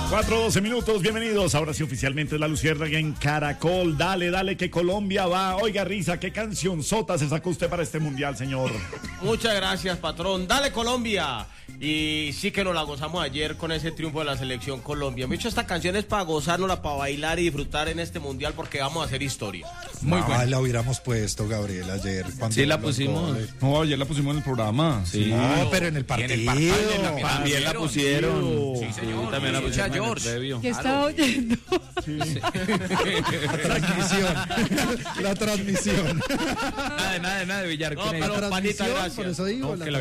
4:12 minutos, bienvenidos. Ahora sí, oficialmente es la Luciérnaga en Caracol. Dale, dale, que Colombia va. Oiga, Risa, ¿qué cancionzota se sacó usted para este mundial, señor? Muchas gracias, patrón. Dale, Colombia. Y sí que nos la gozamos ayer con ese triunfo de la selección Colombia. Me he hecho esta canción es para gozárnosla, para bailar y disfrutar en este mundial porque vamos a hacer historia. Muy buena. La hubiéramos puesto, Gabriel, ayer. Sí, la pusimos. No, ayer la pusimos en el programa. Sí. No, pero en el partido. También la pusieron. Sí, señor. Sí, también la pusieron. George. ¿Qué estaba oyendo? Sí. La transmisión. Nada de Villar. No, pero panita, gracias. Por eso digo. No, que la